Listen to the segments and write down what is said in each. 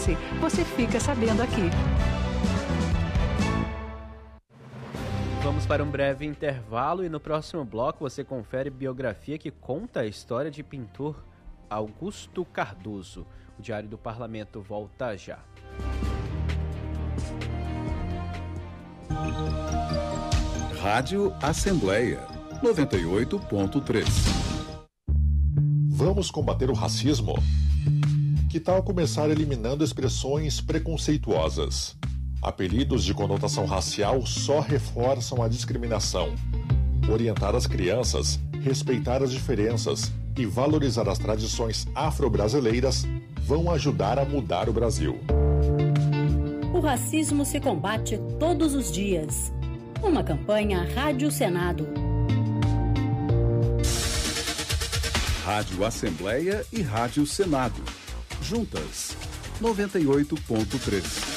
Roraimense, você fica sabendo aqui. Vamos para um breve intervalo e no próximo bloco você confere biografia que conta a história de pintor Augusto Cardoso. O Diário do Parlamento volta já. Rádio Assembleia 98.3. Vamos combater o racismo? Que tal começar eliminando expressões preconceituosas? Apelidos de conotação racial só reforçam a discriminação. Orientar as crianças, respeitar as diferenças e valorizar as tradições afro-brasileiras vão ajudar a mudar o Brasil. O racismo se combate todos os dias. Uma campanha Rádio Senado. Rádio Assembleia e Rádio Senado. Juntas, 98.3.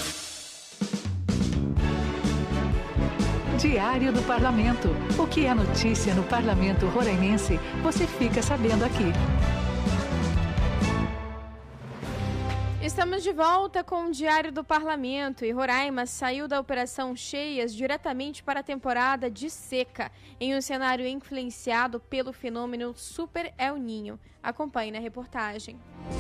Diário do Parlamento. O que é notícia no Parlamento Roraimense, você fica sabendo aqui. Estamos de volta com o Diário do Parlamento e Roraima saiu da Operação Cheias diretamente para a temporada de seca, em um cenário influenciado pelo fenômeno Super El Niño. Acompanhe na reportagem.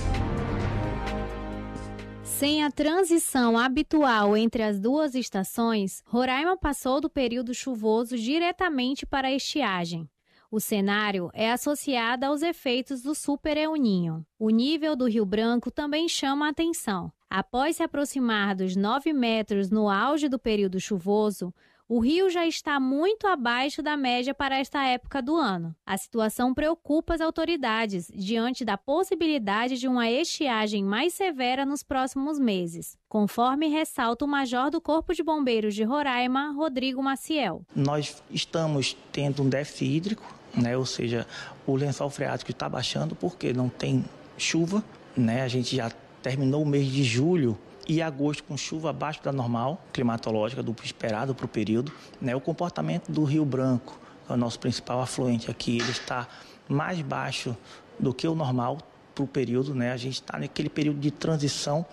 Sem a transição habitual entre as duas estações, Roraima passou do período chuvoso diretamente para a estiagem. O cenário é associado aos efeitos do Super El Niño. O nível do Rio Branco também chama a atenção. Após se aproximar dos 9 metros no auge do período chuvoso, o rio já está muito abaixo da média para esta época do ano. A situação preocupa as autoridades diante da possibilidade de uma estiagem mais severa nos próximos meses, conforme ressalta o Major do Corpo de Bombeiros de Roraima, Rodrigo Maciel. Nós estamos tendo um déficit hídrico, ou seja, o lençol freático está baixando porque não tem chuva, A gente já terminou o mês de julho e agosto com chuva abaixo da normal climatológica do esperado para o período. O comportamento do Rio Branco, o nosso principal afluente aqui, ele está mais baixo do que o normal para o período, A gente está naquele período de transição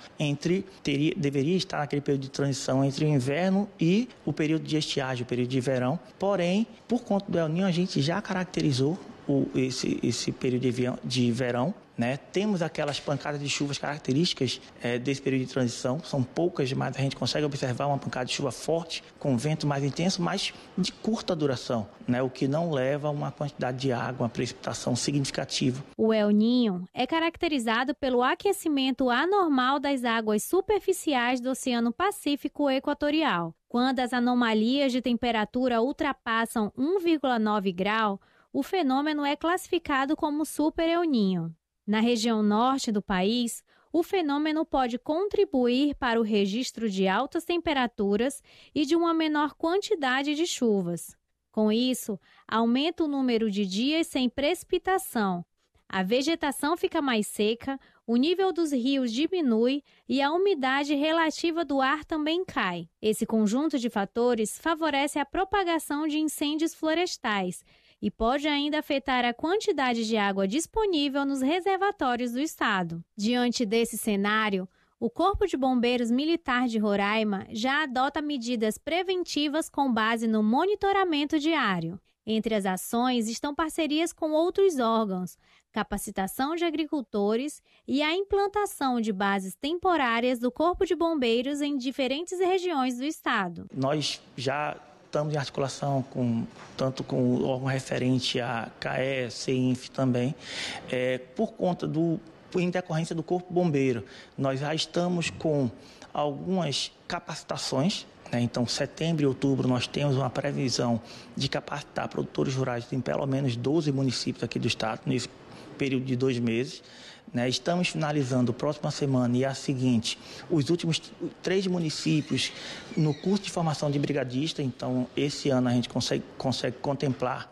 deveria estar naquele período de transição entre o inverno e o período de estiagem, o período de verão. Porém, por conta do El Niño, a gente já caracterizou esse período de verão, Temos aquelas pancadas de chuvas características desse período de transição, são poucas, mas a gente consegue observar uma pancada de chuva forte, com vento mais intenso, mas de curta duração, o que não leva a uma quantidade de água, uma precipitação significativa. O El Niño é caracterizado pelo aquecimento anormal das águas superficiais do Oceano Pacífico Equatorial. Quando as anomalias de temperatura ultrapassam 1,9 grau, o fenômeno é classificado como Super El Niño. Na região norte do país, o fenômeno pode contribuir para o registro de altas temperaturas e de uma menor quantidade de chuvas. Com isso, aumenta o número de dias sem precipitação, a vegetação fica mais seca, o nível dos rios diminui e a umidade relativa do ar também cai. Esse conjunto de fatores favorece a propagação de incêndios florestais e pode ainda afetar a quantidade de água disponível nos reservatórios do estado. Diante desse cenário, o Corpo de Bombeiros Militar de Roraima já adota medidas preventivas com base no monitoramento diário. Entre as ações estão parcerias com outros órgãos, capacitação de agricultores e a implantação de bases temporárias do Corpo de Bombeiros em diferentes regiões do estado. Nós já estamos em articulação tanto com o órgão referente a CAE, CEINF também, por conta em decorrência do Corpo Bombeiro. Nós já estamos com algumas capacitações, Então, setembro e outubro, nós temos uma previsão de capacitar produtores rurais em pelo menos 12 municípios aqui do estado, nesse período de 2 meses. Estamos finalizando, próxima semana e a seguinte, os últimos 3 municípios no curso de formação de brigadista. Então, esse ano a gente consegue contemplar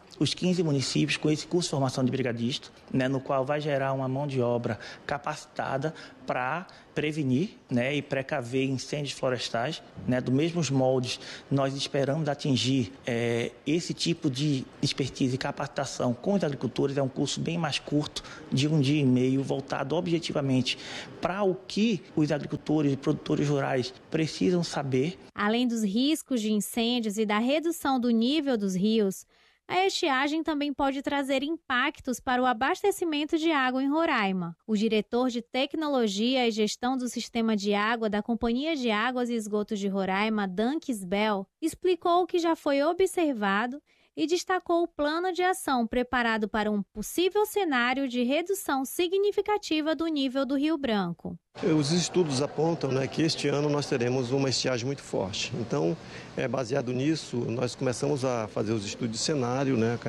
os 15 municípios com esse curso de formação de brigadista, né, no qual vai gerar uma mão de obra capacitada para prevenir, né, e precaver incêndios florestais, né, dos mesmos moldes. Nós esperamos atingir esse tipo de expertise e capacitação com os agricultores. É um curso bem mais curto, de 1 dia e meio, voltado objetivamente para o que os agricultores e produtores rurais precisam saber. Além dos riscos de incêndios e da redução do nível dos rios, a estiagem também pode trazer impactos para o abastecimento de água em Roraima. O diretor de Tecnologia e Gestão do Sistema de Água da Companhia de Águas e Esgotos de Roraima, Dan Kisbel, explicou o que já foi observado e destacou o plano de ação preparado para um possível cenário de redução significativa do nível do Rio Branco. Os estudos apontam, né, que este ano nós teremos uma estiagem muito forte. Então, baseado nisso, nós começamos a fazer os estudos de cenário, né,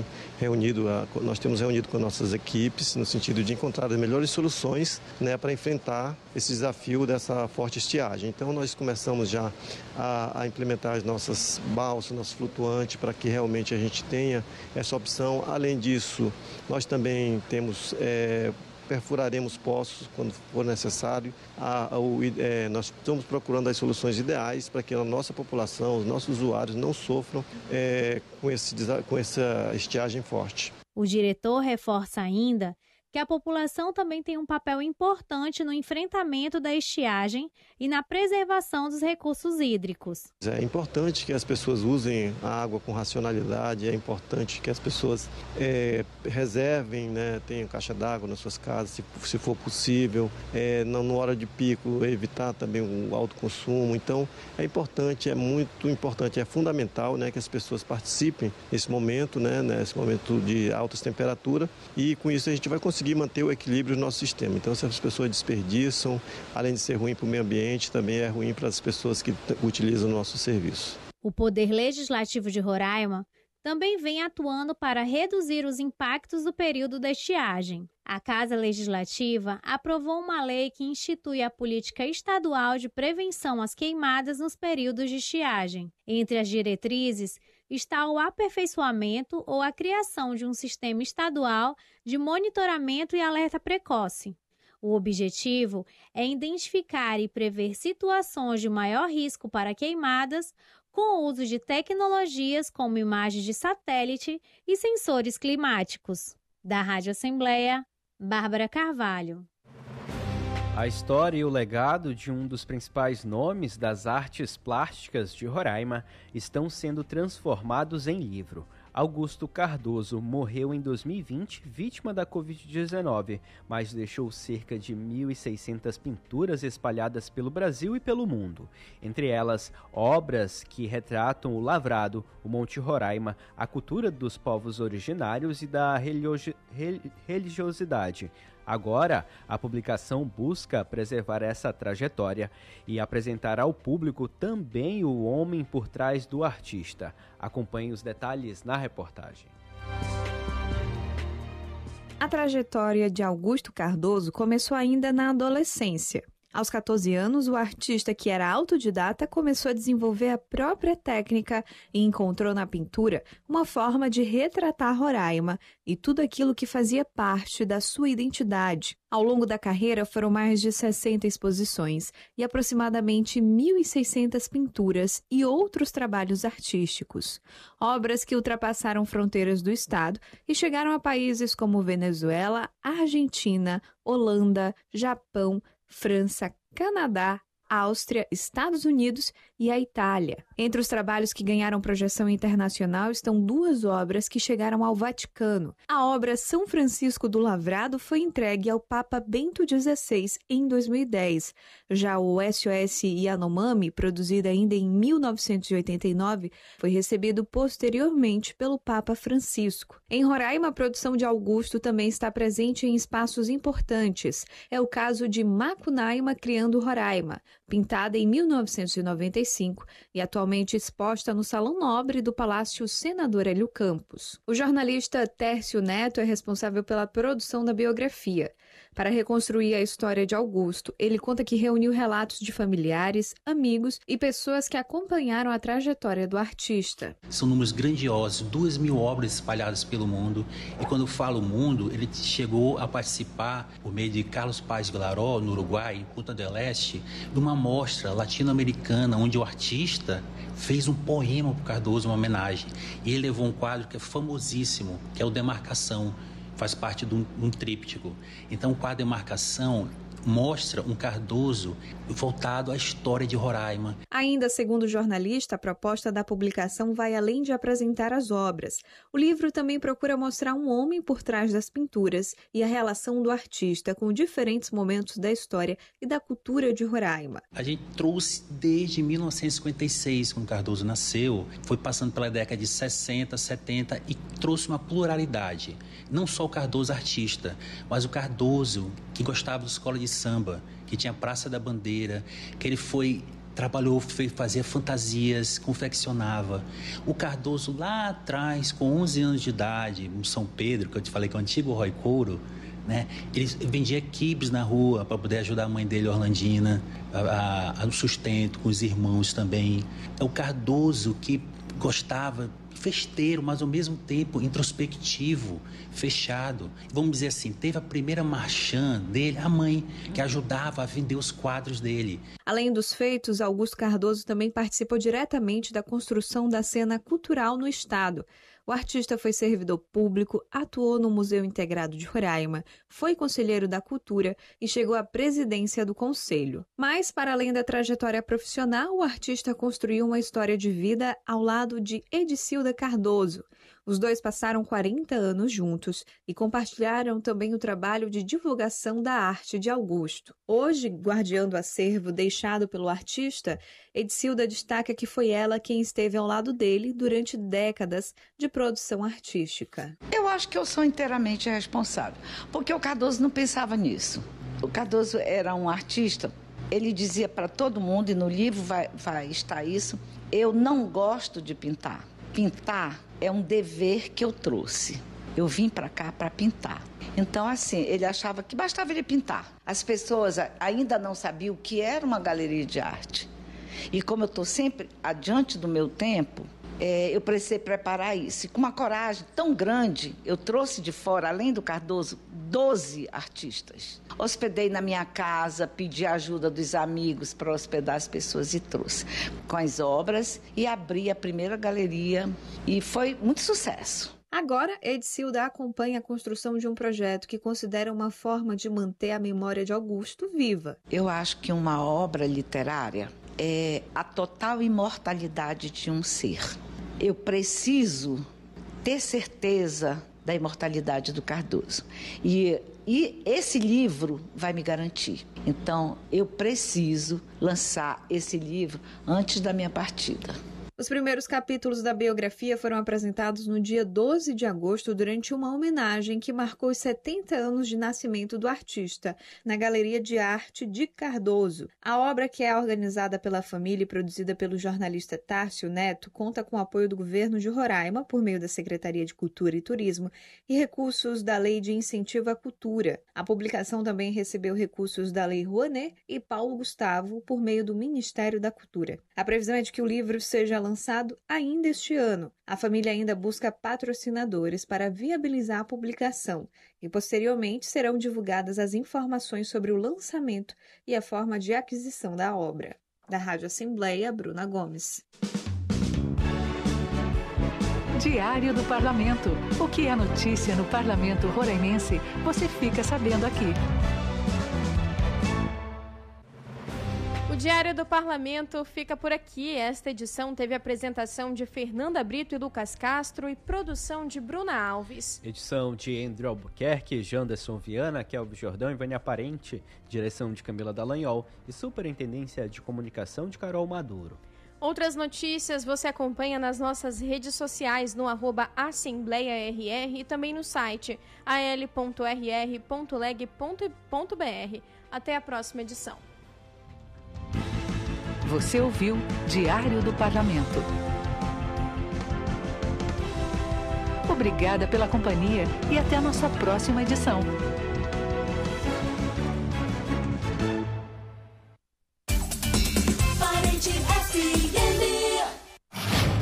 nós temos reunido com nossas equipes no sentido de encontrar as melhores soluções, né, para enfrentar esse desafio dessa forte estiagem. Então, nós começamos já a implementar as nossas balsas, nosso flutuante, para que realmente a gente tenha essa opção. Além disso, nós também perfuraremos poços quando for necessário. Nós estamos procurando as soluções ideais para que a nossa população, os nossos usuários não sofram com essa estiagem forte. O diretor reforça ainda que a população também tem um papel importante no enfrentamento da estiagem e na preservação dos recursos hídricos. É importante que as pessoas usem a água com racionalidade, é importante que as pessoas reservem, né, tenham caixa d'água nas suas casas, se for possível, na hora de pico, evitar também o alto consumo. Então, é muito importante, é fundamental, né, que as pessoas participem nesse momento, né, nesse momento de altas temperaturas, e com isso a gente vai conseguir manter o equilíbrio do nosso sistema. Então, se as pessoas desperdiçam, além de ser ruim para o meio ambiente, também é ruim para as pessoas que utilizam o nosso serviço. O Poder Legislativo de Roraima também vem atuando para reduzir os impactos do período da estiagem. A Casa Legislativa aprovou uma lei que institui a política estadual de prevenção às queimadas nos períodos de estiagem. Entre as diretrizes está o aperfeiçoamento ou a criação de um sistema estadual de monitoramento e alerta precoce. O objetivo é identificar e prever situações de maior risco para queimadas com o uso de tecnologias como imagens de satélite e sensores climáticos. Da Rádio Assembleia, Bárbara Carvalho. A história e o legado de um dos principais nomes das artes plásticas de Roraima estão sendo transformados em livro. Augusto Cardoso morreu em 2020, vítima da Covid-19, mas deixou cerca de 1.600 pinturas espalhadas pelo Brasil e pelo mundo. Entre elas, obras que retratam o lavrado, o Monte Roraima, a cultura dos povos originários e da religiosidade. Agora, a publicação busca preservar essa trajetória e apresentar ao público também o homem por trás do artista. Acompanhe os detalhes na reportagem. A trajetória de Augusto Cardoso começou ainda na adolescência. Aos 14 anos, o artista, que era autodidata, começou a desenvolver a própria técnica e encontrou na pintura uma forma de retratar Roraima e tudo aquilo que fazia parte da sua identidade. Ao longo da carreira, foram mais de 60 exposições e aproximadamente 1.600 pinturas e outros trabalhos artísticos. Obras que ultrapassaram fronteiras do estado e chegaram a países como Venezuela, Argentina, Holanda, Japão, França, Canadá, Áustria, Estados Unidos e a Itália. Entre os trabalhos que ganharam projeção internacional estão 2 obras que chegaram ao Vaticano. A obra São Francisco do Lavrado foi entregue ao Papa Bento XVI em 2010. Já o SOS Yanomami, produzido ainda em 1989, foi recebido posteriormente pelo Papa Francisco. Em Roraima, a produção de Augusto também está presente em espaços importantes. É o caso de Macunaíma Criando Roraima, pintada em 1995 e atualmente exposta no Salão Nobre do Palácio Senador Hélio Campos. O jornalista Tércio Neto é responsável pela produção da biografia. Para reconstruir a história de Augusto, ele conta que reuniu relatos de familiares, amigos e pessoas que acompanharam a trajetória do artista. São números grandiosos, 2.000 obras espalhadas pelo mundo. E quando eu falo mundo, ele chegou a participar, por meio de Carlos Paz Vilaró, no Uruguai, em Punta del Este, de uma mostra latino-americana, onde o artista fez um poema para o Cardoso, uma homenagem. E ele levou um quadro que é famosíssimo, que é o Demarcação, faz parte de um tríptico. Então, o quadro Demarcação mostra um Cardoso voltado à história de Roraima. Ainda segundo o jornalista, a proposta da publicação vai além de apresentar as obras. O livro também procura mostrar um homem por trás das pinturas e a relação do artista com diferentes momentos da história e da cultura de Roraima. A gente trouxe desde 1956, quando Cardoso nasceu, foi passando pela década de 60, 70 e trouxe uma pluralidade. Não só o Cardoso artista, mas o Cardoso que gostava de escola de samba, que tinha Praça da Bandeira, que ele trabalhou, fazia fantasias, confeccionava. O Cardoso lá atrás, com 11 anos de idade, no São Pedro, que eu te falei que é o antigo Roy Couro, né? Ele vendia quibes na rua para poder ajudar a mãe dele, Orlandina, no sustento, com os irmãos também. É o Cardoso que gostava, festeiro, mas ao mesmo tempo introspectivo, fechado. Vamos dizer assim, teve a primeira marchand dele, a mãe, que ajudava a vender os quadros dele. Além dos feitos, Augusto Cardoso também participou diretamente da construção da cena cultural no estado. O artista foi servidor público, atuou no Museu Integrado de Roraima, foi conselheiro da Cultura e chegou à presidência do Conselho. Mas, para além da trajetória profissional, o artista construiu uma história de vida ao lado de Edicilda Cardoso. Os dois passaram 40 anos juntos e compartilharam também o trabalho de divulgação da arte de Augusto. Hoje, guardiando o acervo deixado pelo artista, Edicilda destaca que foi ela quem esteve ao lado dele durante décadas de produção artística. Eu acho que eu sou inteiramente responsável, porque o Cardoso não pensava nisso. O Cardoso era um artista, ele dizia para todo mundo, e no livro vai estar isso, eu não gosto de pintar. Pintar é um dever que eu trouxe. Eu vim para cá para pintar. Então, assim, ele achava que bastava ele pintar. As pessoas ainda não sabiam o que era uma galeria de arte. E como eu estou sempre adiante do meu tempo, eu precisei preparar isso. E com uma coragem tão grande, eu trouxe de fora, além do Cardoso, 12 artistas. Hospedei na minha casa, pedi ajuda dos amigos para hospedar as pessoas e trouxe com as obras e abri a primeira galeria e foi muito sucesso. Agora, Edicilda acompanha a construção de um projeto que considera uma forma de manter a memória de Augusto viva. Eu acho que uma obra literária é a total imortalidade de um ser. Eu preciso ter certeza da imortalidade do Cardoso. E esse livro vai me garantir. Então, eu preciso lançar esse livro antes da minha partida. Os primeiros capítulos da biografia foram apresentados no dia 12 de agosto durante uma homenagem que marcou os 70 anos de nascimento do artista, na Galeria de Arte de Cardoso. A obra, que é organizada pela família e produzida pelo jornalista Tárcio Neto, conta com o apoio do governo de Roraima, por meio da Secretaria de Cultura e Turismo, e recursos da Lei de Incentivo à Cultura. A publicação também recebeu recursos da Lei Rouanet e Paulo Gustavo, por meio do Ministério da Cultura. A previsão é de que o livro seja lançado ainda este ano. A família ainda busca patrocinadores para viabilizar a publicação e, posteriormente, serão divulgadas as informações sobre o lançamento e a forma de aquisição da obra. Da Rádio Assembleia, Bruna Gomes. Diário do Parlamento. O que é notícia no Parlamento Roraimense, você fica sabendo aqui. O Diário do Parlamento fica por aqui. Esta edição teve a apresentação de Fernanda Brito e Lucas Castro e produção de Bruna Alves. Edição de André Albuquerque, Janderson Viana, Kelvin Jordão e Vânia Parente. Direção de Camila Dallagnol e Superintendência de Comunicação de Carol Maduro. Outras notícias você acompanha nas nossas redes sociais no @AssembleiaRR e também no site al.rr.leg.br. Até a próxima edição. Você ouviu Diário do Parlamento. Obrigada pela companhia e até a nossa próxima edição.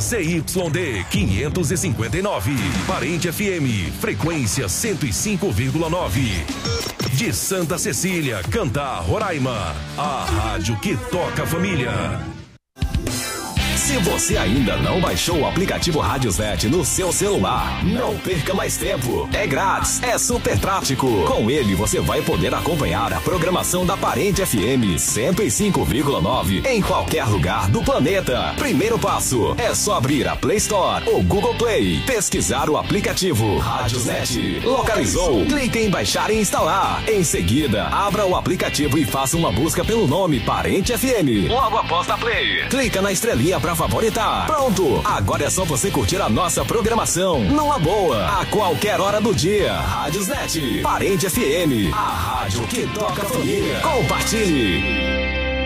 CYD 559. Parente FM, frequência 105,9. De Santa Cecília, Cantá, Roraima. A rádio que toca a família. Se você ainda não baixou o aplicativo Radiosnet no seu celular, não perca mais tempo. É grátis, é super prático. Com ele você vai poder acompanhar a programação da Parente FM 105,9 em qualquer lugar do planeta. Primeiro passo é só abrir a Play Store ou Google Play, pesquisar o aplicativo Radiosnet. Localizou? Clique em baixar e instalar. Em seguida, abra o aplicativo e faça uma busca pelo nome Parente FM. Logo após a Play, clica na estrelinha para favoritar. Pronto! Agora é só você curtir a nossa programação numa boa, a qualquer hora do dia. Radiosnet, Parente FM, a rádio que toca a família. Compartilhe!